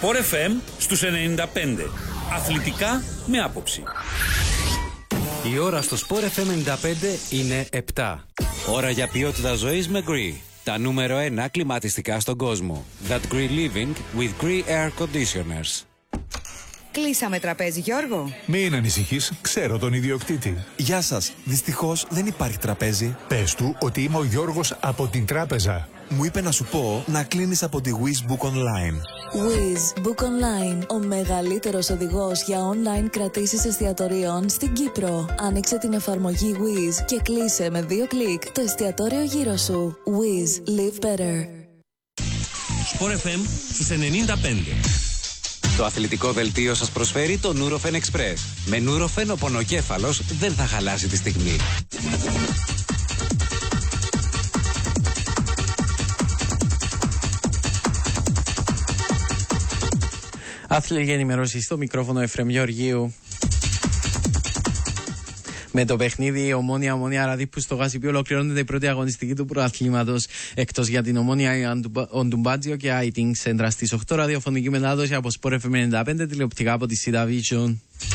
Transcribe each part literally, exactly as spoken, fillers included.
Sport εφ εμ στους ενενήντα πέντε. Αθλητικά με άποψη. Η ώρα στο Sport εφ εμ ενενήντα πέντε είναι επτά. Ώρα για ποιότητα ζωής με Gree. Τα νούμερο ένα κλιματιστικά στον κόσμο. That Gree Living with Gree Air Conditioners. Κλείσαμε τραπέζι, Γιώργο. Μην ανησυχείς, ξέρω τον ιδιοκτήτη. Γεια σας, δυστυχώς δεν υπάρχει τραπέζι. Πες του ότι είμαι ο Γιώργος από την τράπεζα. Μου είπε να σου πω να κλείνεις από τη Wiz Book Online. Wiz Book Online, ο μεγαλύτερος οδηγός για online κρατήσεις εστιατορίων στην Κύπρο. Άνοιξε την εφαρμογή Wiz και κλείσε με δύο κλικ το εστιατόριο γύρω σου. Wiz, live better. Sport εφ εμ στους ενενήντα πέντε. Το αθλητικό δελτίο σας προσφέρει το Nurofen Express. Με Nurofen ο πονοκέφαλος δεν θα χαλάσει τη στιγμή. Αθλητική ενημέρωση στο μικρόφωνο Εφραίμ Γεωργίου. Με το παιχνίδι Ομόνια Ομόνια Ραδίππου στο Γασιπί ολοκληρώνεται η πρώτη αγωνιστική του πρωταθλήματος. Εκτός για την Ομόνια, ο Ντουμπάτζιο και Άιτινγκ σέντρα στις οκτώ, ραδιοφωνική μετάδοση από Sport εφ εμ ενενήντα πέντε, τηλεοπτικά από τη Σίδα Vision.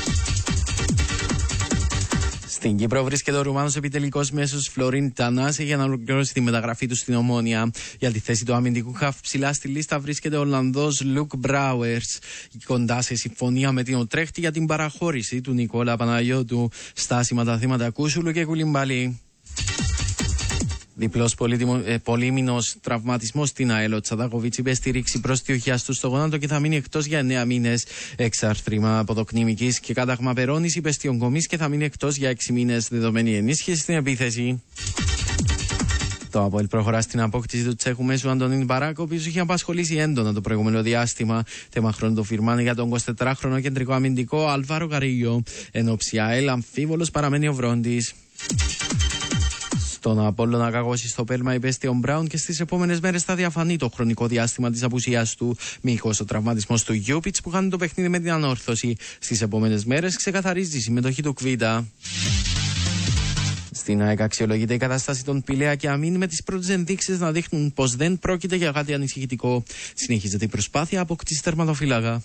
Στην Κύπρο βρίσκεται ο Ρουμάνος επιτελικός μέσος Φλωρίν Τανάση για να ολοκληρώσει τη μεταγραφή του στην Ομόνια. Για τη θέση του αμυντικού χαφ ψηλά στη λίστα βρίσκεται ο Ολλανδός Λουκ Μπράουερς, κοντά σε συμφωνία με την Οτρέχτη για την παραχώρηση του Νικόλα Παναγιώτου. Στάσιμα τα θύματα Κούσουλου και Κουλιμπαλή. Διπλός ε, πολύμηνος τραυματισμός στην ΑΕΛ. Ο Τσαδάκοβιτς είπε στη ρήξη προστιοχιάς του στο γόνατο και θα μείνει εκτός για εννέα μήνες. Εξάρθρημα αποδοκνημικής και κάταγμα περώνης είπε στη ογκομής και θα μείνει εκτός για έξι μήνες. Δεδομένη ενίσχυση στην επίθεση. Το ΑΠΟΕΛ προχωρά στην απόκτηση του Τσέχου μέσου Αντωνίν Μπαράκο, ο οποίος είχε απασχολήσει έντονα το προηγούμενο διάστημα. Θέμα χρόνου το φιρμάνι για τον εικοσιτετράχρονο κεντρικό αμυντικό Αλβάρο Καρίγιο. Ενώ ΑΕΛ αμφίβολος παραμένει ο Βρόντις. Στον Απόλλωνα κακώσει στο πέλμα υπέστη ο Μπράουν και στις επόμενες μέρες θα διαφανεί το χρονικό διάστημα της απουσίας του. Μήχος ο τραυματισμός του Γιούπιτς που κάνει το παιχνίδι με την ανόρθωση. Στις επόμενες μέρες ξεκαθαρίζει η συμμετοχή του Κβίτα. Στην ΑΕΚ αξιολογείται η κατάσταση των Πηλαία και Αμήν με τις πρώτες ενδείξεις να δείχνουν πως δεν πρόκειται για κάτι ανησυχητικό. Συνεχίζεται η προσπάθεια απόκτησης τερματοφύλακα.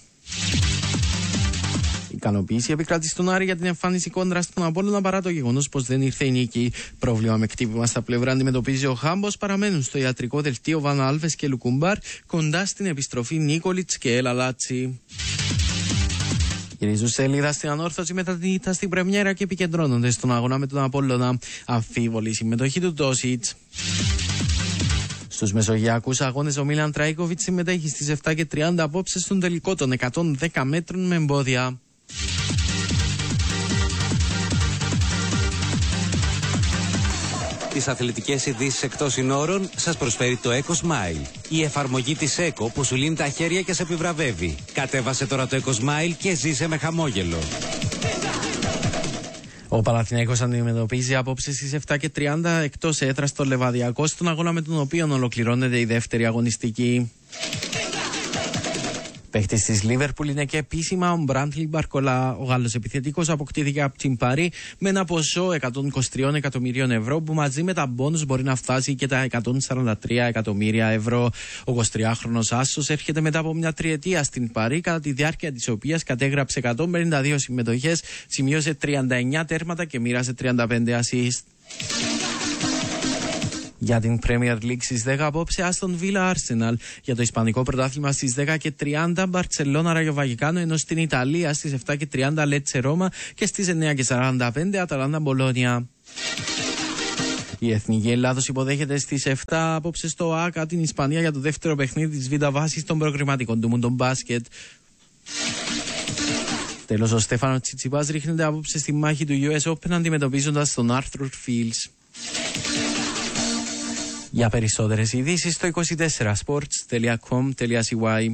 Ικανοποίηση επικρατεί στον Άρη για την εμφάνιση κόντρα στον Απόλλωνα παρά το γεγονός πως δεν ήρθε η νίκη. Πρόβλημα με κτύπημα στα πλευρά αντιμετωπίζει ο Χάμπος. Παραμένουν στο ιατρικό δελτίο Βαν Άλβες και Λουκουμπάρ, κοντά στην επιστροφή Νίκολιτς και Έλα Λάτσι. Γυρίζουν σελίδα στην ανόρθωση μετά την ήττα στην πρεμιέρα και επικεντρώνονται στον αγώνα με τον Απόλλωνα. Αμφίβολη συμμετοχή του Τόσιτς. Στους μεσογειακούς αγώνες ο Μίλαν Τραίκοβιτς συμμετέχει στις επτά και τριάντα απόψε στον τελικό των εκατόν δέκα μέτρων με εμπόδια. Τις αθλητικές ειδήσεις εκτός συνόρων σας προσφέρει το EcoSmile. Η εφαρμογή της Eco που σου λύνει τα χέρια και σε επιβραβεύει. Κατέβασε τώρα το EcoSmile και ζήσε με χαμόγελο. Ο Παναθηναϊκός αντιμετωπίζει απόψε στις επτά και τριάντα εκτός έδρας στο Λεβαδιακό, στον αγώνα με τον οποίο ολοκληρώνεται η δεύτερη αγωνιστική. Παίχτης της Λίβερπουλ είναι και επίσημα ο Μπράντλι Μπαρκολά. Ο Γάλλος επιθετικός αποκτήθηκε από την Παρί με ένα ποσό εκατόν είκοσι τρία εκατομμυρίων ευρώ που μαζί με τα μπόνους μπορεί να φτάσει και τα εκατόν σαράντα τρία εκατομμύρια ευρώ. Ο εικοσιτριάχρονος Άσος έρχεται μετά από μια τριετία στην Παρί, κατά τη διάρκεια της οποίας κατέγραψε εκατόν πενήντα δύο συμμετοχές, σημείωσε τριάντα εννέα τέρματα και μοίρασε τριάντα πέντε assist. Για την Premier League στις δέκα απόψε Aston Villa Arsenal. Για το Ισπανικό πρωτάθλημα στις δέκα και τριάντα Μπαρτσελώνα Ράγιο Βαγικάνο, ενώ στην Ιταλία στις επτά και τριάντα Λέτσε Ρώμα και στις εννέα και σαράντα πέντε Αταλάντα Μπολόνια. Η Εθνική Ελλάδος υποδέχεται στις επτά απόψε στο ΆΚΑ την Ισπανία για το δεύτερο παιχνίδι της Β' βάσης των προκριματικών του Μουντον Μπάσκετ. Τέλος, ο Στέφανο Τσιτσιπάς ρίχνεται απόψε στη μάχη του γιου ες Open αντιμετωπίζοντας τον Arthur Fields. Για περισσότερες ειδήσεις στο είκοσι τέσσερα sports τελεία com τελεία c y.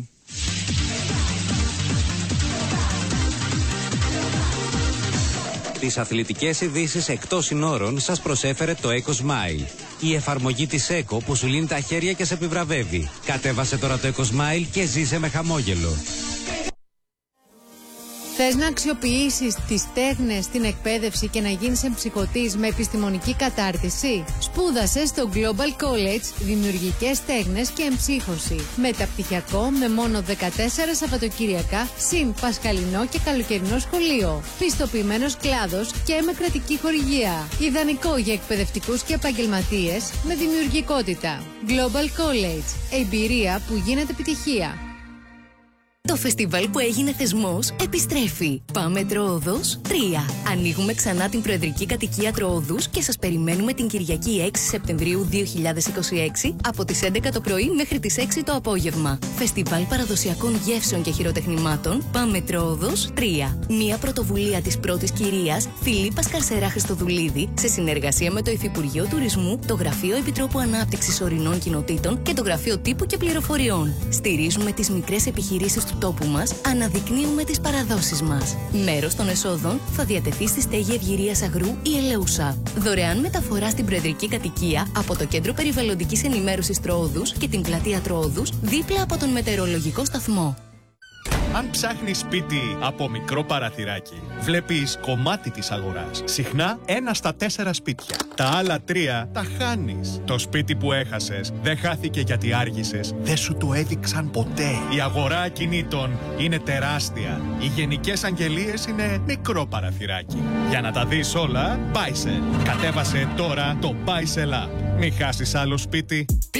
Τις αθλητικές ειδήσεις εκτός συνόρων σας προσέφερε το EcoSmile. Η εφαρμογή της Eco που σου λύνει τα χέρια και σε επιβραβεύει. Κατέβασε τώρα το EcoSmile και ζήσε με χαμόγελο. Θες να αξιοποιήσεις τις τέχνες στην εκπαίδευση και να γίνεις εμψυχωτής με επιστημονική κατάρτιση? Σπούδασε στο Global College δημιουργικές τέχνες και εμψύχωση. Μεταπτυχιακό με μόνο δεκατέσσερα Σαββατοκύριακα, συν πασχαλινό και καλοκαιρινό σχολείο. Πιστοποιημένος κλάδος και με κρατική χορηγία. Ιδανικό για εκπαιδευτικούς και επαγγελματίες με δημιουργικότητα. Global College. Εμπειρία που γίνεται επιτυχία. Το φεστιβάλ που έγινε θεσμός επιστρέφει. Πάμε Τροόδος τρία. Ανοίγουμε ξανά την Προεδρική Κατοικία Τροόδους και σας περιμένουμε την Κυριακή έξι Σεπτεμβρίου δύο χιλιάδες είκοσι έξι από τις έντεκα το πρωί μέχρι τις έξι το απόγευμα. Φεστιβάλ παραδοσιακών γεύσεων και χειροτεχνημάτων Πάμε Τροόδος τρία. Μια πρωτοβουλία της πρώτης κυρίας Φιλίππας Καρσερά Χριστοδουλίδη σε συνεργασία με το Υφυπουργείο Τουρισμού, το Γραφείο Επιτρόπου Ανάπτυξης Ορεινών Κοινοτήτων και το Γραφείο Τύπου και Πληροφοριών. Στηρίζουμε τις μικρές επιχειρήσεις του τόπου μας, αναδεικνύουμε τις παραδόσεις μας. Μέρος των εσόδων θα διατεθεί στη Στέγη Ευγυρίας Αγρού η Ελεούσα. Δωρεάν μεταφορά στην Προεδρική Κατοικία από το Κέντρο Περιβαλλοντικής Ενημέρωσης Τροόδους και την Πλατεία Τροόδους δίπλα από τον μετεωρολογικό σταθμό. Αν ψάχνεις σπίτι από μικρό παραθυράκι, βλέπεις κομμάτι της αγοράς. Συχνά ένα στα τέσσερα σπίτια. Τα άλλα τρία τα χάνεις. Το σπίτι που έχασες δεν χάθηκε γιατί άργησες. Δεν σου το έδειξαν ποτέ. Η αγορά ακινήτων είναι τεράστια. Οι γενικές αγγελίες είναι μικρό παραθυράκι. Για να τα δεις όλα, Buysell. Κατέβασε τώρα το Buysell App. Μην χάσεις άλλο σπίτι.